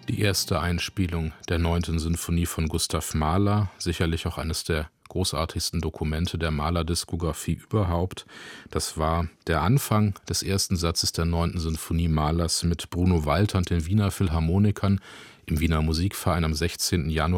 Die erste Einspielung der 9. Sinfonie von Gustav Mahler, sicherlich auch eines der großartigsten Dokumente der Mahler-Diskografie überhaupt. Das war der Anfang des ersten Satzes der 9. Sinfonie Mahlers mit Bruno Walter und den Wiener Philharmonikern im Wiener Musikverein am 16. Januar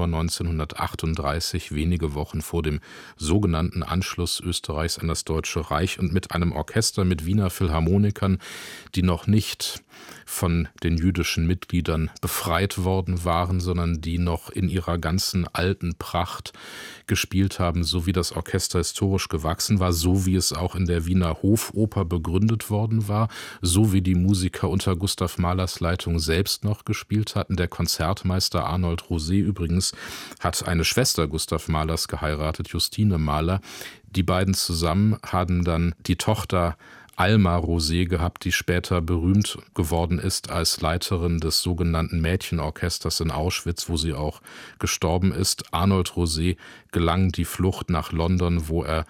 1938, wenige Wochen vor dem sogenannten Anschluss Österreichs an das Deutsche Reich, und mit einem Orchester mit Wiener Philharmonikern, die noch nicht von den jüdischen Mitgliedern befreit worden waren, sondern die noch in ihrer ganzen alten Pracht gespielt haben, so wie das Orchester historisch gewachsen war, so wie es auch in der Wiener Hofoper begründet worden war, so wie die Musiker unter Gustav Mahlers Leitung selbst noch gespielt hatten. Der Konzertmeister Arnold Rosé übrigens hat eine Schwester Gustav Mahlers geheiratet, Justine Mahler. Die beiden zusammen haben dann die Tochter Alma Rosé gehabt, die später berühmt geworden ist als Leiterin des sogenannten Mädchenorchesters in Auschwitz, wo sie auch gestorben ist. Arnold Rosé gelang die Flucht nach London, wo er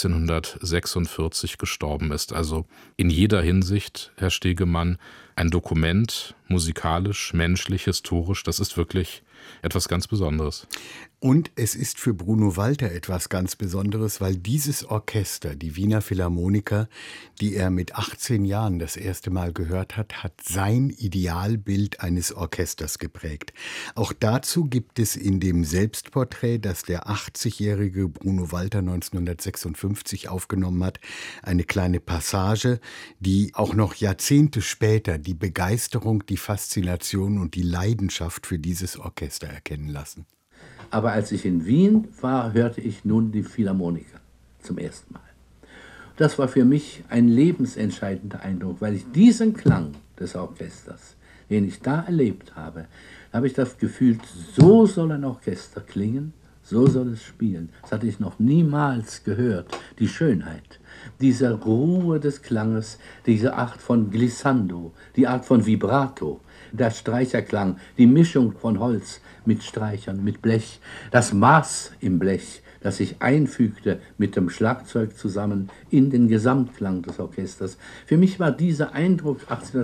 1946 gestorben ist. Also in jeder Hinsicht, Herr Stegemann, ein Dokument, musikalisch, menschlich, historisch, das ist wirklich etwas ganz Besonderes. Und es ist für Bruno Walter etwas ganz Besonderes, weil dieses Orchester, die Wiener Philharmoniker, die er mit 18 Jahren das erste Mal gehört hat, hat sein Idealbild eines Orchesters geprägt. Auch dazu gibt es in dem Selbstporträt, das der 80-jährige Bruno Walter 1956 aufgenommen hat, eine kleine Passage, die auch noch Jahrzehnte später die Begeisterung, die Faszination und die Leidenschaft für dieses Orchester erkennen lassen. Aber als ich in Wien war, hörte ich nun die Philharmoniker zum ersten Mal. Das war für mich ein lebensentscheidender Eindruck, weil ich diesen Klang des Orchesters, den ich da erlebt habe, habe ich das Gefühl, so soll ein Orchester klingen, so soll es spielen. Das hatte ich noch niemals gehört. Die Schönheit, diese Ruhe des Klanges, diese Art von Glissando, die Art von Vibrato, der Streicherklang, die Mischung von Holz mit Streichern, mit Blech, das Maß im Blech, das sich einfügte mit dem Schlagzeug zusammen in den Gesamtklang des Orchesters. Für mich war dieser Eindruck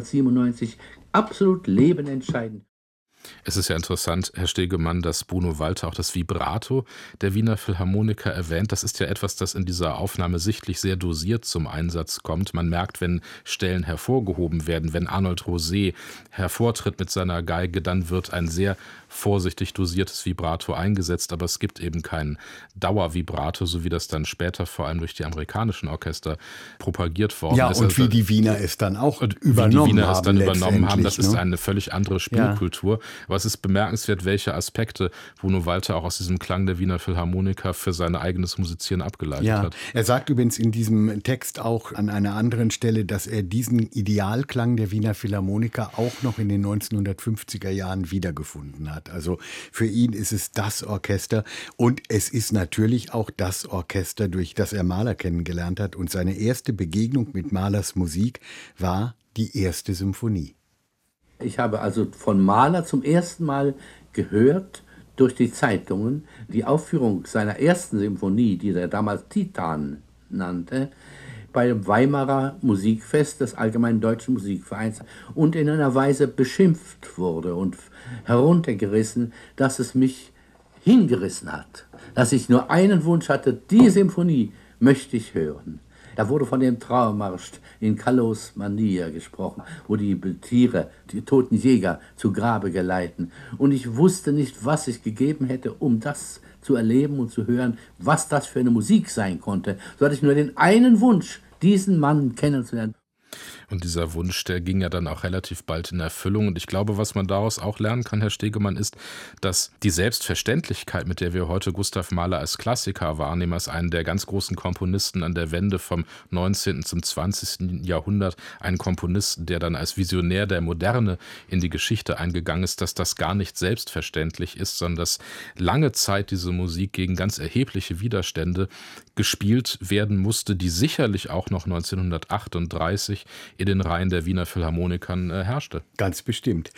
1897 absolut lebenentscheidend. Es ist ja interessant, Herr Stegemann, dass Bruno Walter auch das Vibrato der Wiener Philharmoniker erwähnt. Das ist ja etwas, das in dieser Aufnahme sichtlich sehr dosiert zum Einsatz kommt. Man merkt, wenn Stellen hervorgehoben werden, wenn Arnold Rosé hervortritt mit seiner Geige, dann wird ein sehr vorsichtig dosiertes Vibrato eingesetzt, aber es gibt eben kein Dauervibrato, so wie das dann später vor allem durch die amerikanischen Orchester propagiert worden ist. Ja, und wie die Wiener es dann auch übernommen haben. Das ist eine völlig andere Spielkultur. Ja. Aber es ist bemerkenswert, welche Aspekte Bruno Walter auch aus diesem Klang der Wiener Philharmoniker für sein eigenes Musizieren abgeleitet hat. Er sagt übrigens in diesem Text auch an einer anderen Stelle, dass er diesen Idealklang der Wiener Philharmoniker auch noch in den 1950er Jahren wiedergefunden hat. Also für ihn ist es das Orchester, und es ist natürlich auch das Orchester, durch das er Mahler kennengelernt hat, und seine erste Begegnung mit Mahlers Musik war die erste Symphonie. Ich habe also von Mahler zum ersten Mal gehört durch die Zeitungen die Aufführung seiner ersten Symphonie, die er damals Titan nannte, bei dem Weimarer Musikfest des Allgemeinen Deutschen Musikvereins, und in einer Weise beschimpft wurde und heruntergerissen, dass es mich hingerissen hat, dass ich nur einen Wunsch hatte: die Symphonie möchte ich hören. Da wurde von dem Trauermarsch in Kalos Mania gesprochen, wo die Tiere, die toten Jäger, zu Grabe geleiten. Und ich wusste nicht, was ich gegeben hätte, um das zu erleben und zu hören, was das für eine Musik sein konnte. So hatte ich nur den einen Wunsch, diesen Mann kennenzulernen. Und dieser Wunsch, der ging ja dann auch relativ bald in Erfüllung. Und ich glaube, was man daraus auch lernen kann, Herr Stegemann, ist, dass die Selbstverständlichkeit, mit der wir heute Gustav Mahler als Klassiker wahrnehmen, als einen der ganz großen Komponisten an der Wende vom 19. zum 20. Jahrhundert, einen Komponisten, der dann als Visionär der Moderne in die Geschichte eingegangen ist, dass das gar nicht selbstverständlich ist, sondern dass lange Zeit diese Musik gegen ganz erhebliche Widerstände gespielt werden musste, die sicherlich auch noch 1938 in den Reihen der Wiener Philharmonikern herrschte. Ganz bestimmt.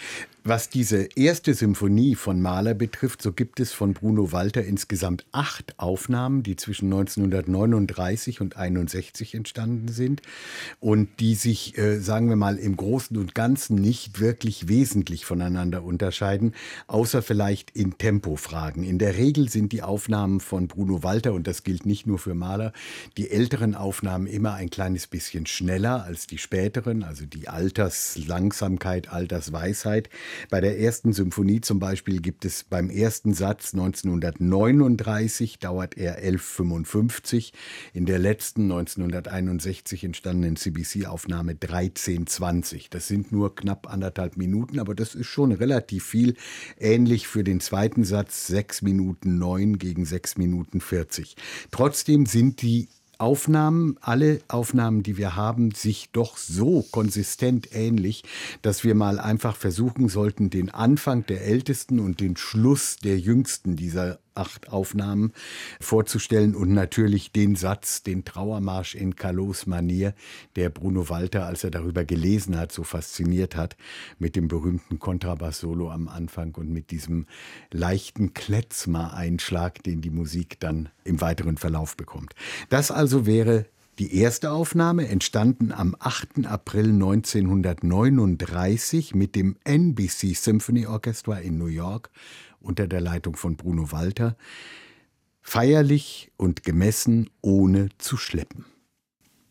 Was diese erste Symphonie von Mahler betrifft, so gibt es von Bruno Walter insgesamt 8 Aufnahmen, die zwischen 1939 und 1961 entstanden sind und die sich, sagen wir mal, im Großen und Ganzen nicht wirklich wesentlich voneinander unterscheiden, außer vielleicht in Tempofragen. In der Regel sind die Aufnahmen von Bruno Walter, und das gilt nicht nur für Mahler, die älteren Aufnahmen immer ein kleines bisschen schneller als die späteren, also die Alterslangsamkeit, Altersweisheit. Bei der ersten Symphonie zum Beispiel gibt es beim ersten Satz 1939, dauert er 11,55, in der letzten 1961 entstandenen CBC-Aufnahme 13,20. Das sind nur knapp 1,5 Minuten, aber das ist schon relativ viel. Ähnlich für den zweiten Satz 6 Minuten 9 gegen 6 Minuten 40. Trotzdem sind die Aufnahmen, alle Aufnahmen, die wir haben, sich doch so konsistent ähnlich, dass wir mal einfach versuchen sollten, den Anfang der ältesten und den Schluss der jüngsten dieser 8 Aufnahmen vorzustellen und natürlich den Satz, den Trauermarsch in Callot's Manier, der Bruno Walter, als er darüber gelesen hat, so fasziniert hat, mit dem berühmten Kontrabass-Solo am Anfang und mit diesem leichten Klezmer-Einschlag, den die Musik dann im weiteren Verlauf bekommt. Das also wäre die erste Aufnahme, entstanden am 8. April 1939 mit dem NBC Symphony Orchestra in New York unter der Leitung von Bruno Walter, feierlich und gemessen, ohne zu schleppen.